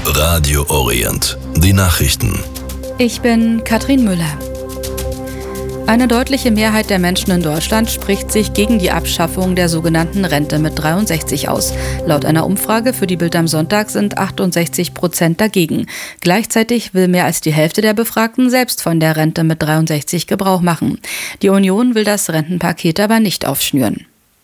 Radio Orient. Die Nachrichten. Ich bin Katrin Müller. Eine deutliche Mehrheit der Menschen in Deutschland spricht sich gegen die Abschaffung der sogenannten Rente mit 63 aus. Laut einer Umfrage für die Bild am Sonntag sind 68% dagegen. Gleichzeitig will mehr als die Hälfte der Befragten selbst von der Rente mit 63 Gebrauch machen. Die Union will das Rentenpaket aber nicht aufschnüren.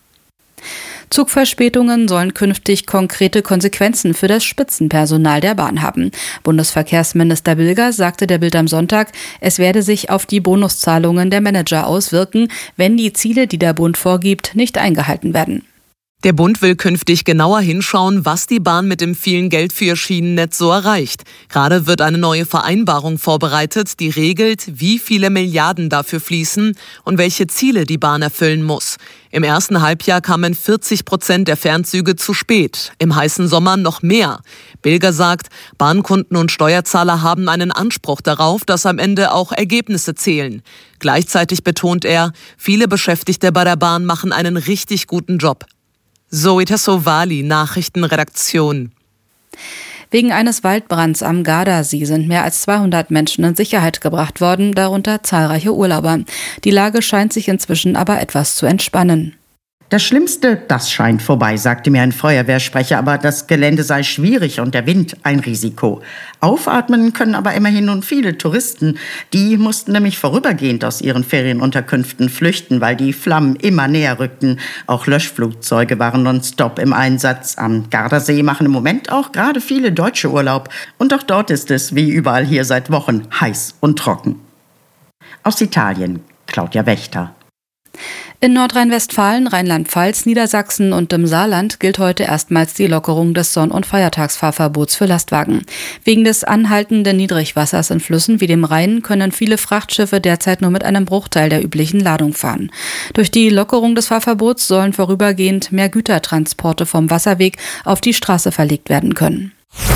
Zugverspätungen sollen künftig konkrete Konsequenzen für das Spitzenpersonal der Bahn haben. Bundesverkehrsminister Bilger sagte der Bild am Sonntag, es werde sich auf die Bonuszahlungen der Manager auswirken, wenn die Ziele, die der Bund vorgibt, nicht eingehalten werden. Der Bund will künftig genauer hinschauen, was die Bahn mit dem vielen Geld für ihr Schienennetz so erreicht. Gerade wird eine neue Vereinbarung vorbereitet, die regelt, wie viele Milliarden dafür fließen und welche Ziele die Bahn erfüllen muss. Im ersten Halbjahr kamen 40% der Fernzüge zu spät, im heißen Sommer noch mehr. Bilger sagt, Bahnkunden und Steuerzahler haben einen Anspruch darauf, dass am Ende auch Ergebnisse zählen. Gleichzeitig betont er, viele Beschäftigte bei der Bahn machen einen richtig guten Job. Zoe Tassovali, Nachrichtenredaktion. Wegen eines Waldbrands am Gardasee sind mehr als 200 Menschen in Sicherheit gebracht worden, darunter zahlreiche Urlauber. Die Lage scheint sich inzwischen aber etwas zu entspannen. Das Schlimmste, das scheint vorbei, sagte mir ein Feuerwehrsprecher, aber das Gelände sei schwierig und der Wind ein Risiko. Aufatmen können aber immerhin nun viele Touristen. Die mussten nämlich vorübergehend aus ihren Ferienunterkünften flüchten, weil die Flammen immer näher rückten. Auch Löschflugzeuge waren nonstop im Einsatz. Am Gardasee machen im Moment auch gerade viele Deutsche Urlaub. Und auch dort ist es, wie überall hier seit Wochen, heiß und trocken. Aus Italien, Claudia Wächter. In Nordrhein-Westfalen, Rheinland-Pfalz, Niedersachsen und im Saarland gilt heute erstmals die Lockerung des Sonn- und Feiertagsfahrverbots für Lastwagen. Wegen des anhaltenden Niedrigwassers in Flüssen wie dem Rhein können viele Frachtschiffe derzeit nur mit einem Bruchteil der üblichen Ladung fahren. Durch die Lockerung des Fahrverbots sollen vorübergehend mehr Gütertransporte vom Wasserweg auf die Straße verlegt werden können.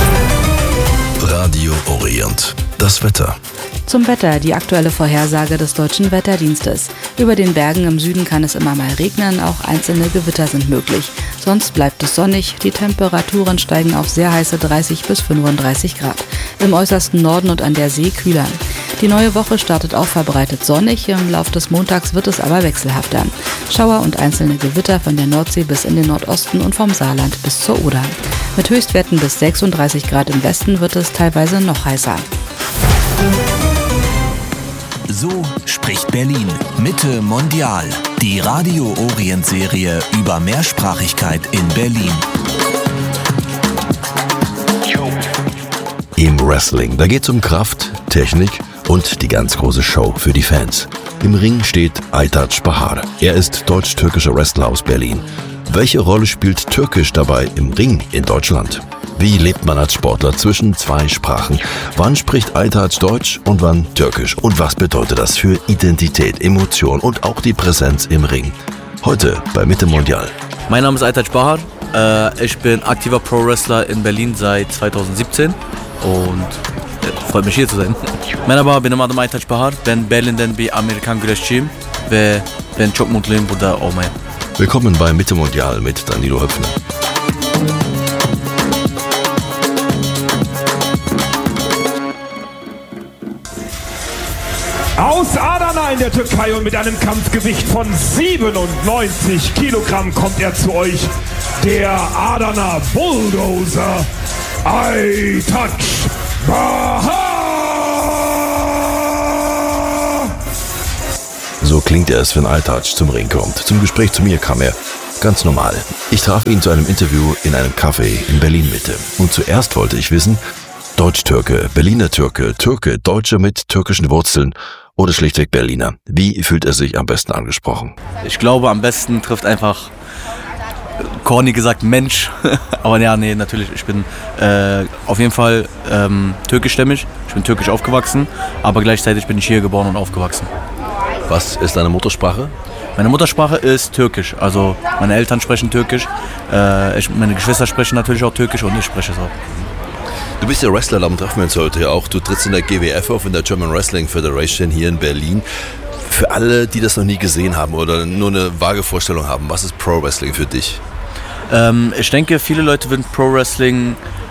Radio Orient. Das Wetter. Zum Wetter, die aktuelle Vorhersage des Deutschen Wetterdienstes. Über den Bergen im Süden kann es immer mal regnen, auch einzelne Gewitter sind möglich. Sonst bleibt es sonnig, die Temperaturen steigen auf sehr heiße 30 bis 35 Grad. Im äußersten Norden und an der See kühler. Die neue Woche startet auch verbreitet sonnig, im Lauf des Montags wird es aber wechselhafter. Schauer und einzelne Gewitter von der Nordsee bis in den Nordosten und vom Saarland bis zur Oder. Mit Höchstwerten bis 36 Grad im Westen wird es teilweise noch heißer. So spricht Berlin. Mitte Mondial. Die Radio Orient Serie über Mehrsprachigkeit in Berlin. Im Wrestling, da geht's um Kraft, Technik und die ganz große Show für die Fans. Im Ring steht Aytaç Bahar. Er ist deutsch-türkischer Wrestler aus Berlin. Welche Rolle spielt Türkisch dabei im Ring in Deutschland? Wie lebt man als Sportler zwischen zwei Sprachen? Wann spricht Aytaç Deutsch und wann Türkisch? Und was bedeutet das für Identität, Emotion und auch die Präsenz im Ring? Heute bei Mitte Mondial. Mein Name ist Aytaç Bahar. Ich bin aktiver Pro-Wrestler in Berlin seit 2017 und freut mich hier zu sein. Merhaba, benim adım Aytaç Bahar. Ben Berlin'den bir Amerikan güreşçiyim ve ben çok mutluyum burada olmaya. Willkommen bei Mitte Mondial mit Danilo Höpfner. Aus Adana in der Türkei und mit einem Kampfgewicht von 97 Kilogramm kommt er zu euch, der Adana Bulldozer Aytaç Bahar. So klingt es, wenn Aytaç zum Ring kommt. Zum Gespräch zu mir kam er ganz normal. Ich traf ihn zu einem Interview in einem Café in Berlin-Mitte. Und zuerst wollte ich wissen, Deutsch-Türke, Berliner Türke, Türke, Deutsche mit türkischen Wurzeln oder schlichtweg Berliner. Wie fühlt er sich am besten angesprochen? Ich glaube, am besten trifft einfach, corny gesagt, Mensch. Aber ja, nee, natürlich, ich bin auf jeden Fall türkischstämmig. Ich bin türkisch aufgewachsen, aber gleichzeitig bin ich hier geboren und aufgewachsen. Was ist deine Muttersprache? Meine Muttersprache ist Türkisch. Also meine Eltern sprechen Türkisch, meine Geschwister sprechen natürlich auch Türkisch und ich spreche es auch. Du bist ja Wrestler, darum treffen wir uns heute auch. Du trittst in der GWF auf, in der German Wrestling Federation hier in Berlin. Für alle, die das noch nie gesehen haben oder nur eine vage Vorstellung haben, was ist Pro Wrestling für dich? Ich denke, viele Leute würden Pro Wrestling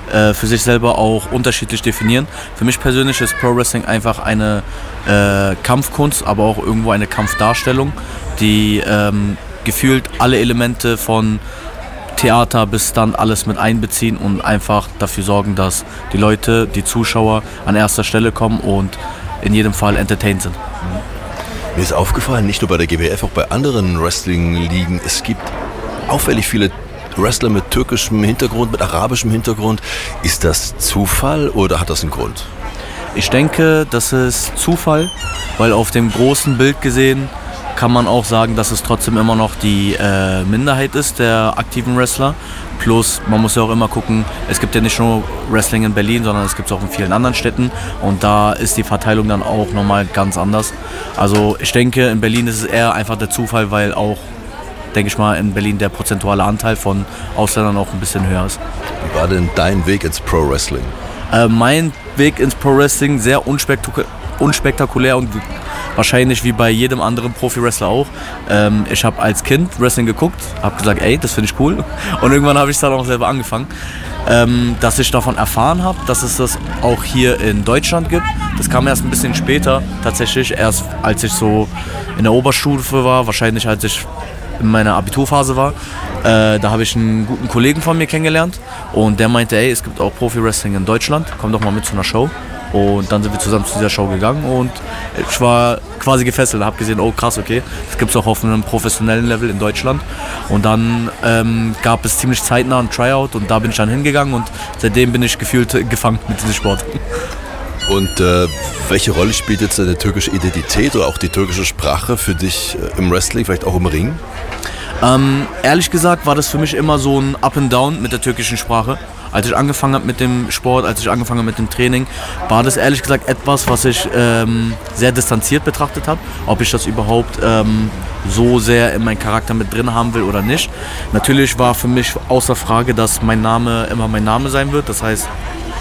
für sich selber auch unterschiedlich definieren. Für mich persönlich ist Pro Wrestling einfach eine Kampfkunst, aber auch irgendwo eine Kampfdarstellung, die gefühlt alle Elemente von Theater bis dann alles mit einbeziehen und einfach dafür sorgen, dass die Leute, die Zuschauer an erster Stelle kommen und in jedem Fall entertained sind. Mir ist aufgefallen, nicht nur bei der GWF, auch bei anderen Wrestling-Ligen, es gibt auffällig viele Wrestler mit türkischem Hintergrund, mit arabischem Hintergrund. Ist das Zufall oder hat das einen Grund? Ich denke, das ist Zufall, weil auf dem großen Bild gesehen kann man auch sagen, dass es trotzdem immer noch die Minderheit ist der aktiven Wrestler. Plus, man muss ja auch immer gucken, es gibt ja nicht nur Wrestling in Berlin, sondern es gibt es auch in vielen anderen Städten. Und da ist die Verteilung dann auch nochmal ganz anders. Also ich denke, in Berlin ist es eher einfach der Zufall, weil auch, denke ich mal, in Berlin der prozentuale Anteil von Ausländern auch ein bisschen höher ist. Wie war denn dein Weg ins Pro Wrestling? Mein Weg ins Pro Wrestling sehr unspektakulär und wahrscheinlich wie bei jedem anderen Profi-Wrestler auch. Ich habe als Kind Wrestling geguckt, habe gesagt, ey, das finde ich cool. Und irgendwann habe ich es dann auch selber angefangen. Dass ich davon erfahren habe, dass es das auch hier in Deutschland gibt. Das kam erst ein bisschen später, tatsächlich erst als ich so in der Oberstufe war, wahrscheinlich als ich in meiner Abiturphase war. Da habe ich einen guten Kollegen von mir kennengelernt und der meinte, ey, es gibt auch Profi-Wrestling in Deutschland, komm doch mal mit zu einer Show. Und dann sind wir zusammen zu dieser Show gegangen und ich war quasi gefesselt, habe gesehen, oh krass, okay, das gibt es auch auf einem professionellen Level in Deutschland. Und dann gab es ziemlich zeitnah ein Tryout und da bin ich dann hingegangen und seitdem bin ich gefühlt gefangen mit diesem Sport. Und welche Rolle spielt jetzt deine türkische Identität oder auch die türkische Sprache für dich im Wrestling, vielleicht auch im Ring? Ehrlich gesagt war das für mich immer so ein Up and Down mit der türkischen Sprache. Als ich angefangen habe mit dem Sport, als ich angefangen habe mit dem Training, war das ehrlich gesagt etwas, was ich sehr distanziert betrachtet habe. Ob ich das überhaupt so sehr in meinen Charakter mit drin haben will oder nicht. Natürlich war für mich außer Frage, dass mein Name immer mein Name sein wird. Das heißt,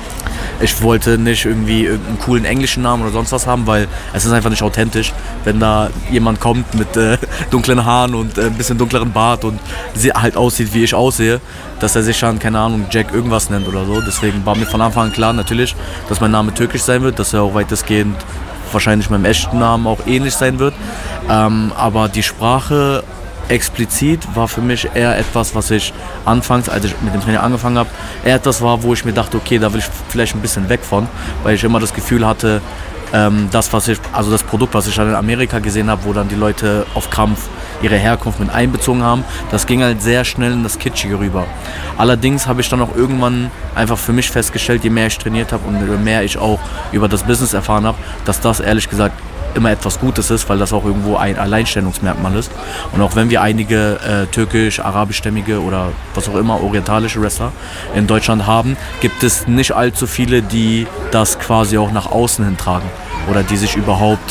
ich wollte nicht irgendwie irgendeinen coolen englischen Namen oder sonst was haben, weil es ist einfach nicht authentisch, wenn da jemand kommt mit dunklen Haaren und ein bisschen dunkleren Bart und halt aussieht, wie ich aussehe, dass er sich dann, keine Ahnung, Jack irgendwas nennt oder so. Deswegen war mir von Anfang an klar natürlich, dass mein Name türkisch sein wird, dass er auch weitestgehend wahrscheinlich meinem echten Namen auch ähnlich sein wird. Aber die Sprache explizit war für mich eher etwas, was ich anfangs, als ich mit dem Training angefangen habe, eher etwas war, wo ich mir dachte, okay, da will ich vielleicht ein bisschen weg von, weil ich immer das Gefühl hatte, das Produkt, was ich dann in Amerika gesehen habe, wo dann die Leute auf Kampf ihre Herkunft mit einbezogen haben, das ging halt sehr schnell in das Kitschige rüber. Allerdings habe ich dann auch irgendwann einfach für mich festgestellt, je mehr ich trainiert habe und je mehr ich auch über das Business erfahren habe, dass das ehrlich gesagt immer etwas Gutes ist, weil das auch irgendwo ein Alleinstellungsmerkmal ist. Und auch wenn wir einige türkisch, arabischstämmige oder was auch immer, orientalische Wrestler in Deutschland haben, gibt es nicht allzu viele, die das quasi auch nach außen hin tragen oder die sich überhaupt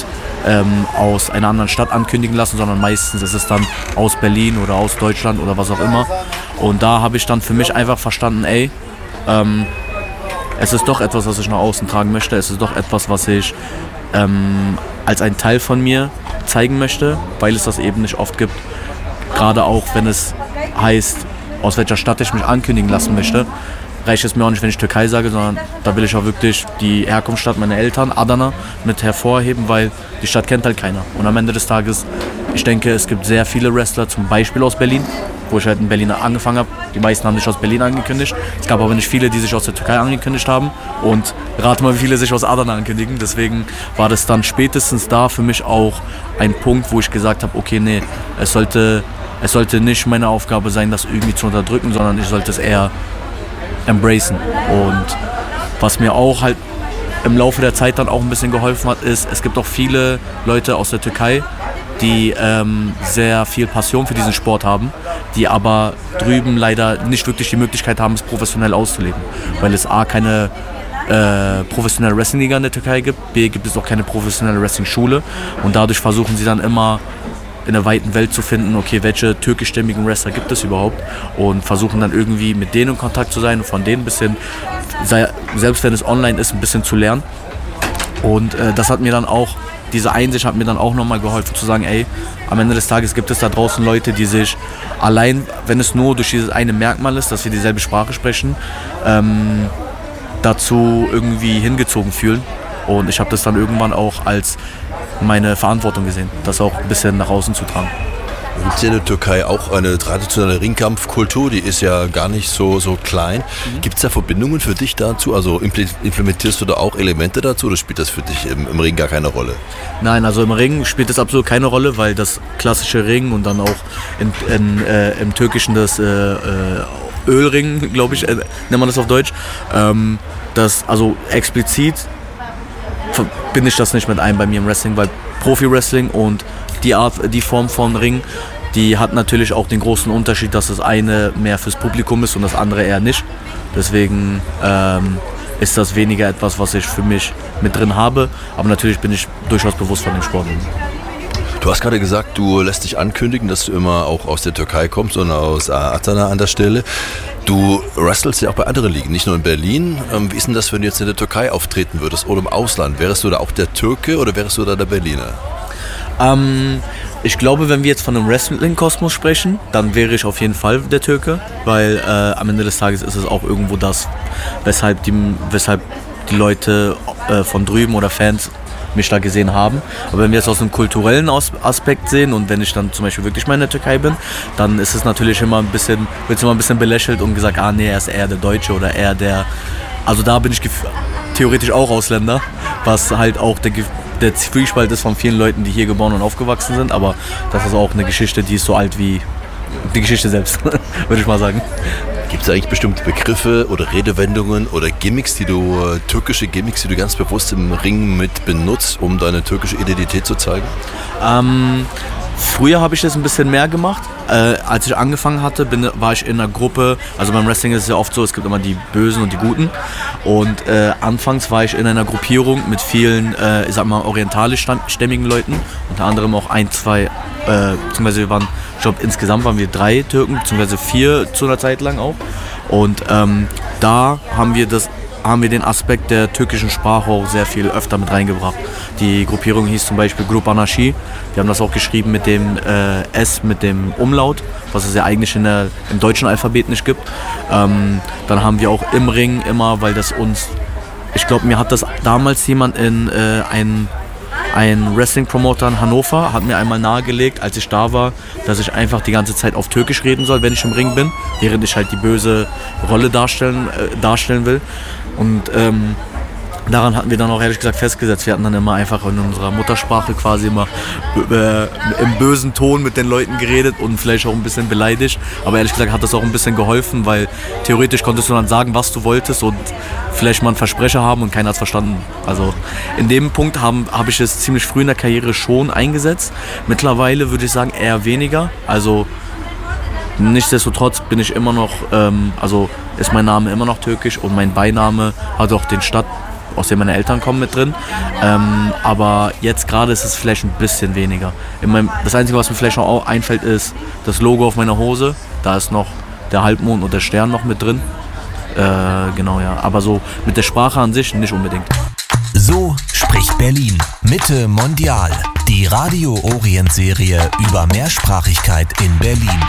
aus einer anderen Stadt ankündigen lassen, sondern meistens ist es dann aus Berlin oder aus Deutschland oder was auch immer. Und da habe ich dann für mich einfach verstanden, ey, es ist doch etwas, was ich nach außen tragen möchte, es ist doch etwas, was ich als ein Teil von mir zeigen möchte, weil es das eben nicht oft gibt. Gerade auch, wenn es heißt, aus welcher Stadt ich mich ankündigen lassen möchte, reicht es mir auch nicht, wenn ich Türkei sage, sondern da will ich auch wirklich die Herkunftsstadt meiner Eltern, Adana, mit hervorheben, weil die Stadt kennt halt keiner. Und am Ende des Tages, ich denke, es gibt sehr viele Wrestler, zum Beispiel aus Berlin, wo ich halt in Berlin angefangen habe. Die meisten haben sich aus Berlin angekündigt. Es gab aber nicht viele, die sich aus der Türkei angekündigt haben. Und rate mal, wie viele sich aus Adana ankündigen. Deswegen war das dann spätestens da für mich auch ein Punkt, wo ich gesagt habe, okay, nee, es sollte nicht meine Aufgabe sein, das irgendwie zu unterdrücken, sondern ich sollte es eher embracen. Und was mir auch halt im Laufe der Zeit dann auch ein bisschen geholfen hat, ist, es gibt auch viele Leute aus der Türkei, die sehr viel Passion für diesen Sport haben, die aber drüben leider nicht wirklich die Möglichkeit haben, es professionell auszuleben. Weil es A, keine professionelle Wrestling-Liga in der Türkei gibt, B, gibt es auch keine professionelle Wrestling-Schule und dadurch versuchen sie dann immer in der weiten Welt zu finden, okay, welche türkischstämmigen Wrestler gibt es überhaupt und versuchen dann irgendwie mit denen in Kontakt zu sein und von denen ein bisschen, selbst wenn es online ist, ein bisschen zu lernen. Und das hat mir dann auch, diese Einsicht hat mir dann auch nochmal geholfen zu sagen, ey, am Ende des Tages gibt es da draußen Leute, die sich allein, wenn es nur durch dieses eine Merkmal ist, dass wir dieselbe Sprache sprechen, dazu irgendwie hingezogen fühlen. Und ich habe das dann irgendwann auch als meine Verantwortung gesehen, das auch ein bisschen nach außen zu tragen. Gibt es in der Türkei auch eine traditionelle Ringkampfkultur, die ist ja gar nicht so klein. Gibt es da Verbindungen für dich dazu? Also implementierst du da auch Elemente dazu oder spielt das für dich im Ring gar keine Rolle? Nein, also im Ring spielt das absolut keine Rolle, weil das klassische Ring und dann auch im Türkischen das Ölring, glaube ich, nennt man das auf Deutsch, das also explizit verbinde ich das nicht mit ein bei mir im Wrestling, weil Profi-Wrestling und die Form von Ring, die hat natürlich auch den großen Unterschied, dass das eine mehr fürs Publikum ist und das andere eher nicht. Deswegen ist das weniger etwas, was ich für mich mit drin habe, aber natürlich bin ich durchaus bewusst von dem Sport. Du hast gerade gesagt, du lässt dich ankündigen, dass du immer auch aus der Türkei kommst und aus Adana an der Stelle. Du wrestelst ja auch bei anderen Ligen, nicht nur in Berlin. Wie ist denn das, wenn du jetzt in der Türkei auftreten würdest oder im Ausland? Wärst du da auch der Türke oder wärst du da der Berliner? Ich glaube, wenn wir jetzt von einem Wrestling-Kosmos sprechen, dann wäre ich auf jeden Fall der Türke, weil am Ende des Tages ist es auch irgendwo das, weshalb die Leute von drüben oder Fans mich da gesehen haben. Aber wenn wir es aus einem kulturellen Aspekt sehen und wenn ich dann zum Beispiel wirklich mal in der Türkei bin, dann ist es natürlich immer ein bisschen belächelt und gesagt, nee, er ist eher der Deutsche oder eher der... Also da bin ich theoretisch auch Ausländer, was halt auch der Zwiespalt ist von vielen Leuten, die hier geboren und aufgewachsen sind, aber das ist auch eine Geschichte, die ist so alt wie die Geschichte selbst, würde ich mal sagen. Gibt es eigentlich bestimmte Begriffe oder Redewendungen oder türkische Gimmicks, die du ganz bewusst im Ring mit benutzt, um deine türkische Identität zu zeigen? Früher habe ich das ein bisschen mehr gemacht. Als ich angefangen hatte, war ich in einer Gruppe, also beim Wrestling ist es ja oft so, es gibt immer die Bösen und die Guten. Und anfangs war ich in einer Gruppierung mit vielen, ich sag mal, orientalischstämmigen Leuten, unter anderem auch beziehungsweise wir waren, ich glaube insgesamt waren wir 3 Türken, beziehungsweise 4 zu einer Zeit lang auch. Und da haben wir den Aspekt der türkischen Sprache auch sehr viel öfter mit reingebracht. Die Gruppierung hieß zum Beispiel Grup Anarchie. Wir haben das auch geschrieben mit dem S, mit dem Umlaut, was es ja eigentlich im deutschen Alphabet nicht gibt. Dann haben wir auch im Ring immer, weil das uns, ich glaube, mir hat das damals jemand ein Wrestling-Promoter in Hannover hat mir einmal nahegelegt, als ich da war, dass ich einfach die ganze Zeit auf Türkisch reden soll, wenn ich im Ring bin, während ich halt die böse Rolle darstellen will. Und daran hatten wir dann auch ehrlich gesagt festgesetzt. Wir hatten dann immer einfach in unserer Muttersprache quasi immer im bösen Ton mit den Leuten geredet und vielleicht auch ein bisschen beleidigt. Aber ehrlich gesagt hat das auch ein bisschen geholfen, weil theoretisch konntest du dann sagen, was du wolltest und vielleicht mal einen Versprecher haben und keiner hat es verstanden. Also in dem Punkt habe ich es ziemlich früh in der Karriere schon eingesetzt. Mittlerweile würde ich sagen eher weniger. Also nichtsdestotrotz bin ich immer noch, also ist mein Name immer noch türkisch und mein Beiname hat auch den Stadt, aus dem meine Eltern kommen, mit drin. Aber jetzt gerade ist es vielleicht ein bisschen weniger. Das Einzige, was mir vielleicht noch einfällt, ist das Logo auf meiner Hose. Da ist noch der Halbmond und der Stern noch mit drin. Genau, ja. Aber so mit der Sprache an sich nicht unbedingt. So spricht Berlin. Mitte Mondial. Die Radio Orient Serie über Mehrsprachigkeit in Berlin.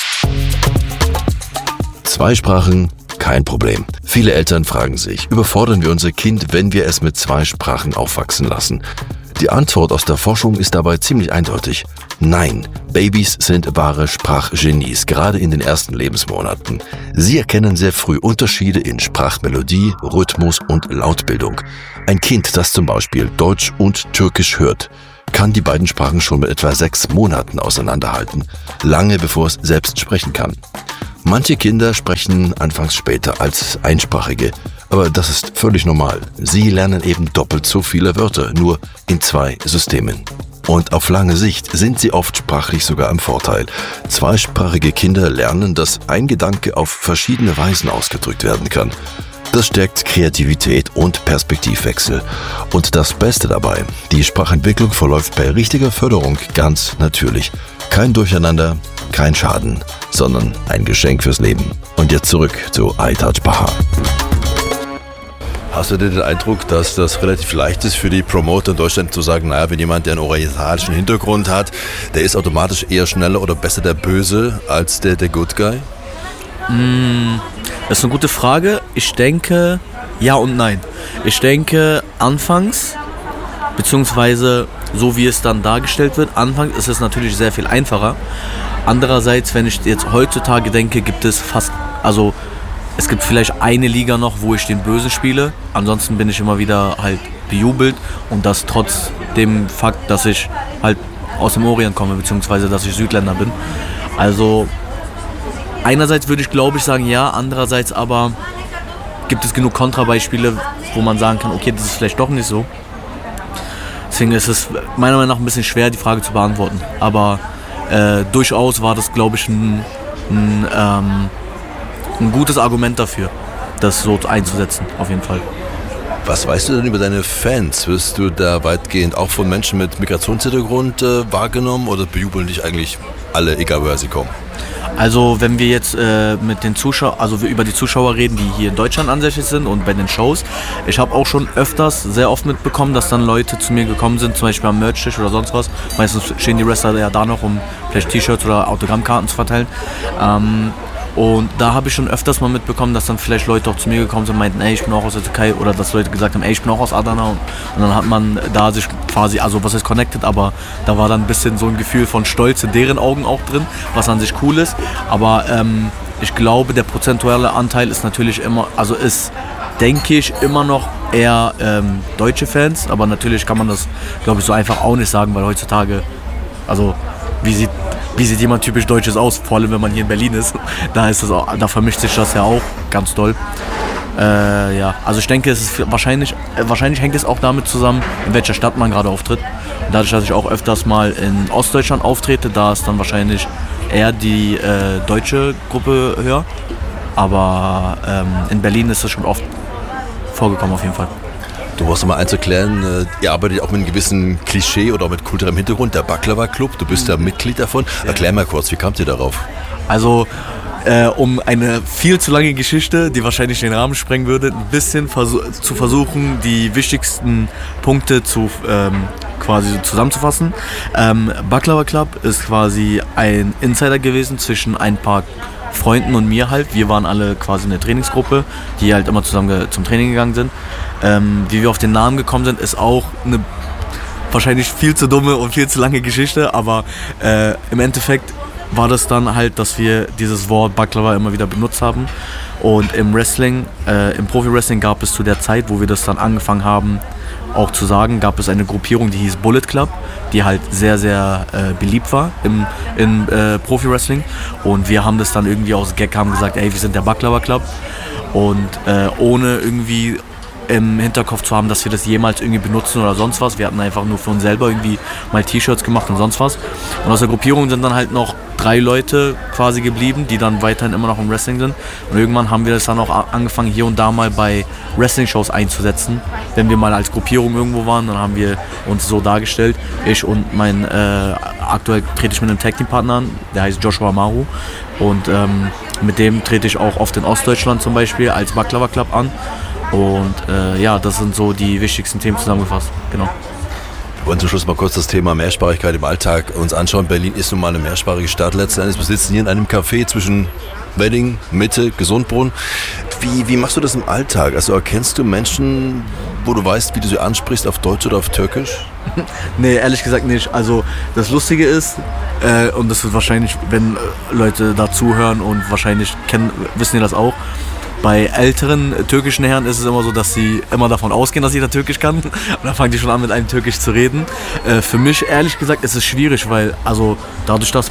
2 Sprachen, kein Problem. Viele Eltern fragen sich, überfordern wir unser Kind, wenn wir es mit 2 Sprachen aufwachsen lassen? Die Antwort aus der Forschung ist dabei ziemlich eindeutig. Nein, Babys sind wahre Sprachgenies, gerade in den ersten Lebensmonaten. Sie erkennen sehr früh Unterschiede in Sprachmelodie, Rhythmus und Lautbildung. Ein Kind, das zum Beispiel Deutsch und Türkisch hört, kann die beiden Sprachen schon mit etwa 6 Monaten auseinanderhalten, lange bevor es selbst sprechen kann. Manche Kinder sprechen anfangs später als Einsprachige, aber das ist völlig normal. Sie lernen eben doppelt so viele Wörter, nur in 2 Systemen. Und auf lange Sicht sind sie oft sprachlich sogar im Vorteil. 2-sprachige Kinder lernen, dass ein Gedanke auf verschiedene Weisen ausgedrückt werden kann. Das stärkt Kreativität und Perspektivwechsel. Und das Beste dabei, die Sprachentwicklung verläuft bei richtiger Förderung ganz natürlich. Kein Durcheinander, kein Schaden, sondern ein Geschenk fürs Leben. Und jetzt zurück zu Aytaç Bahar. Hast du denn den Eindruck, dass das relativ leicht ist für die Promoter in Deutschland zu sagen, naja, wenn jemand, der einen orientalischen Hintergrund hat, der ist automatisch eher schneller oder besser der Böse als der Good Guy? Das ist eine gute Frage. Ich denke, Ja und nein. Ich denke, anfangs, beziehungsweise so wie es dann dargestellt wird, anfangs ist es natürlich sehr viel einfacher. Andererseits, wenn ich jetzt heutzutage denke, gibt es es gibt vielleicht eine Liga noch, wo ich den Bösen spiele. Ansonsten bin ich immer wieder halt bejubelt und das trotz dem Fakt, dass ich halt aus dem Orient komme, beziehungsweise dass ich Südländer bin. Also einerseits würde ich glaube ich sagen ja, andererseits aber gibt es genug Kontrabeispiele, wo man sagen kann, okay, das ist vielleicht doch nicht so. Deswegen ist es meiner Meinung nach ein bisschen schwer, die Frage zu beantworten. Aber durchaus war das, glaube ich, ein gutes Argument dafür, das so einzusetzen, auf jeden Fall. Was weißt du denn über deine Fans? Wirst du da weitgehend auch von Menschen mit Migrationshintergrund wahrgenommen oder bejubeln dich eigentlich alle, egal woher sie kommen? Also wenn wir jetzt mit den Zuschauern, also über die Zuschauer reden, die hier in Deutschland ansässig sind und bei den Shows, ich habe auch schon sehr oft mitbekommen, dass dann Leute zu mir gekommen sind, zum Beispiel am Merch-Tisch oder sonst was. Meistens stehen die Wrestler ja da noch, um vielleicht T-Shirts oder Autogrammkarten zu verteilen. Und da habe ich schon öfters mal mitbekommen, dass dann vielleicht Leute auch zu mir gekommen sind und meinten, ey, ich bin auch aus der Türkei, oder dass Leute gesagt haben, ey, ich bin auch aus Adana. Und dann hat man da sich quasi, also was heißt connected, aber da war dann ein bisschen so ein Gefühl von Stolz in deren Augen auch drin, was an sich cool ist. Aber ich glaube, der prozentuale Anteil ist natürlich immer, also ist, denke ich, immer noch eher deutsche Fans. Aber natürlich kann man das, glaube ich, so einfach auch nicht sagen, weil heutzutage, also wie sieht jemand typisch Deutsches aus, vor allem wenn man hier in Berlin ist. Da vermischt sich das ja auch ganz doll. Ja, also ich denke, es ist wahrscheinlich hängt es auch damit zusammen, in welcher Stadt man gerade auftritt. Und dadurch, dass ich auch öfters mal in Ostdeutschland auftrete, da ist dann wahrscheinlich eher die deutsche Gruppe höher. Aber in Berlin ist das schon oft vorgekommen auf jeden Fall. Du brauchst mal eins erklären, ihr arbeitet auch mit einem gewissen Klischee oder auch mit kulturellem Hintergrund, der Baklava Club, du bist ja Mitglied davon. Erklär mal kurz, wie kamt ihr darauf? Also, um eine viel zu lange Geschichte, die wahrscheinlich den Rahmen sprengen würde, ein bisschen zu versuchen, die wichtigsten Punkte quasi zusammenzufassen. Baklava Club ist quasi ein Insider gewesen zwischen ein paar Freunden und mir halt. Wir waren alle quasi eine Trainingsgruppe, die halt immer zusammen zum Training gegangen sind. Wie wir auf den Namen gekommen sind, ist auch eine wahrscheinlich viel zu dumme und viel zu lange Geschichte, aber im Endeffekt war das dann halt, dass wir dieses Wort Baklava immer wieder benutzt haben. Und im Wrestling, im Profi-Wrestling gab es zu der Zeit, wo wir das dann angefangen haben, auch zu sagen, gab es eine Gruppierung, die hieß Bullet Club, die halt sehr, sehr beliebt war im Profi-Wrestling. Und wir haben das dann irgendwie aus Gag gesagt, ey, wir sind der Baklava Club. Und ohne irgendwie im Hinterkopf zu haben, dass wir das jemals irgendwie benutzen oder sonst was. Wir hatten einfach nur für uns selber irgendwie mal T-Shirts gemacht und sonst was. Und aus der Gruppierung sind dann halt noch 3 Leute quasi geblieben, die dann weiterhin immer noch im Wrestling sind. Und irgendwann haben wir das dann auch angefangen, hier und da mal bei Wrestling-Shows einzusetzen. Wenn wir mal als Gruppierung irgendwo waren, dann haben wir uns so dargestellt. Ich und aktuell trete ich mit einem Tag-Team-Partner an, der heißt Joshua Maru. Und mit dem trete ich auch oft in Ostdeutschland zum Beispiel als Baklava Club an. Und ja, das sind so die wichtigsten Themen zusammengefasst, genau. Wir wollen zum Schluss mal kurz das Thema Mehrsprachigkeit im Alltag uns anschauen. Berlin ist nun mal eine mehrsprachige Stadt letzten Endes. Wir sitzen hier in einem Café zwischen Wedding, Mitte, Gesundbrunnen. Wie machst du das im Alltag? Also erkennst du Menschen, wo du weißt, wie du sie ansprichst, auf Deutsch oder auf Türkisch? Nee, ehrlich gesagt nicht. Also das Lustige ist, und das wird wahrscheinlich, wenn Leute da zuhören und wahrscheinlich wissen die das auch, bei älteren türkischen Herren ist es immer so, dass sie immer davon ausgehen, dass jeder Türkisch kann. Und dann fangen die schon an, mit einem Türkisch zu reden. Für mich, ehrlich gesagt, ist es schwierig, weil also dadurch, dass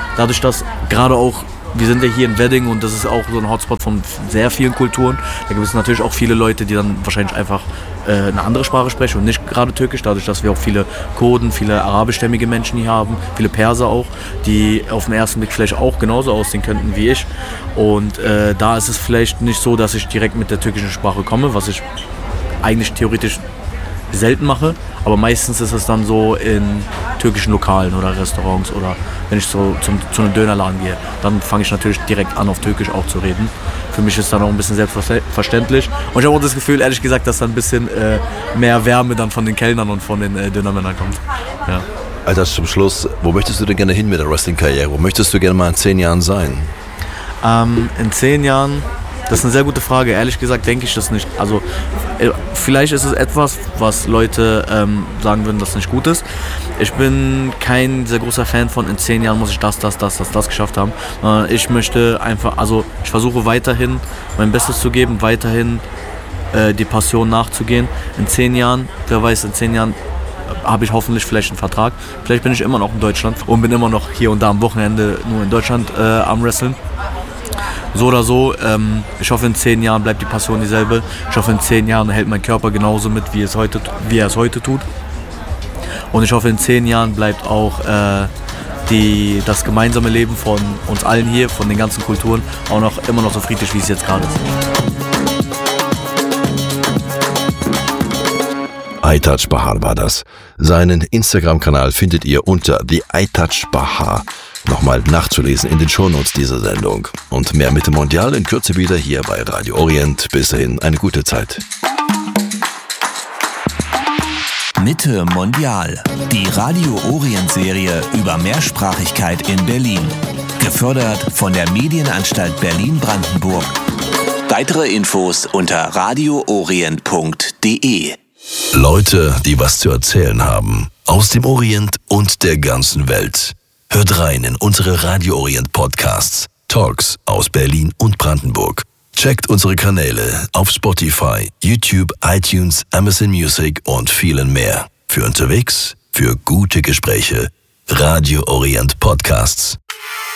gerade auch, wir sind ja hier in Wedding und das ist auch so ein Hotspot von sehr vielen Kulturen. Da gibt es natürlich auch viele Leute, die dann wahrscheinlich einfach eine andere Sprache sprechen und nicht gerade Türkisch, dadurch, dass wir auch viele Kurden, viele arabischstämmige Menschen hier haben, viele Perser auch, die auf den ersten Blick vielleicht auch genauso aussehen könnten wie ich. Und da ist es vielleicht nicht so, dass ich direkt mit der türkischen Sprache komme, was ich eigentlich theoretisch selten mache, aber meistens ist es dann so in türkischen Lokalen oder Restaurants oder wenn ich so zu einem Dönerladen gehe, dann fange ich natürlich direkt an, auf Türkisch auch zu reden. Für mich ist dann auch ein bisschen selbstverständlich und ich habe auch das Gefühl, ehrlich gesagt, dass da ein bisschen mehr Wärme dann von den Kellnern und von den Dönermännern kommt. Ja. Alter, zum Schluss, wo möchtest du denn gerne hin mit der Wrestling-Karriere? Wo möchtest du gerne mal in 10 Jahren sein? In 10 Jahren, Das ist eine sehr gute Frage. Ehrlich gesagt denke ich das nicht. Also vielleicht ist es etwas, was Leute sagen würden, dass es nicht gut ist. Ich bin kein sehr großer Fan von, in 10 Jahren muss ich das geschafft haben. Ich möchte einfach, also ich versuche weiterhin mein Bestes zu geben, weiterhin die Passion nachzugehen. In 10 Jahren, wer weiß, in 10 Jahren habe ich hoffentlich vielleicht einen Vertrag. Vielleicht bin ich immer noch in Deutschland und bin immer noch hier und da am Wochenende nur in Deutschland am Wrestlen. So oder so, ich hoffe in 10 Jahren bleibt die Passion dieselbe. Ich hoffe in 10 Jahren hält mein Körper genauso mit, wie er es heute tut. Und ich hoffe in 10 Jahren bleibt auch das gemeinsame Leben von uns allen hier, von den ganzen Kulturen, auch immer noch so friedlich, wie es jetzt gerade ist. Aytaç Bahar war das. Seinen Instagram-Kanal findet ihr unter The Aytaç Bahar. Nochmal nachzulesen in den Shownotes dieser Sendung. Und mehr Mitte Mondial in Kürze wieder hier bei Radio Orient. Bis dahin eine gute Zeit. Mitte Mondial, die Radio Orient Serie über Mehrsprachigkeit in Berlin. Gefördert von der Medienanstalt Berlin-Brandenburg. Weitere Infos unter radioorient.de. Leute, die was zu erzählen haben. Aus dem Orient und der ganzen Welt. Hört rein in unsere Radio Orient Podcasts. Talks aus Berlin und Brandenburg. Checkt unsere Kanäle auf Spotify, YouTube, iTunes, Amazon Music und vielen mehr. Für unterwegs, für gute Gespräche. Radio Orient Podcasts.